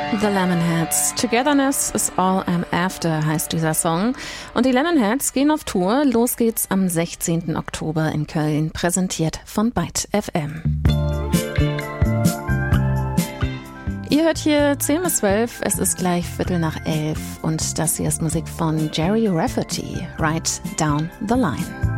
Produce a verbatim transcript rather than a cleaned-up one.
The Lemonheads. Togetherness is all I'm after heißt dieser Song. Und die Lemonheads gehen auf Tour. Los geht's am sechzehnten Oktober in Köln. Präsentiert von Byte F M. Ihr hört hier zehn bis zwölf, es ist gleich Viertel nach elf und das hier ist Musik von Gerry Rafferty, Right Down the Line.